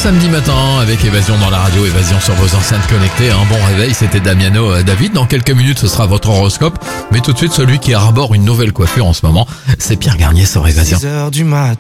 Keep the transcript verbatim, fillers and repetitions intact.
samedi matin avec Évasion dans la radio, Évasion sur vos enceintes connectées. Un bon réveil, c'était Damiano euh, David. Dans quelques minutes, ce sera votre horoscope. Mais tout de suite, celui qui arbore une nouvelle coiffure en ce moment, c'est Pierre Garnier sur Évasion. six heures du mat.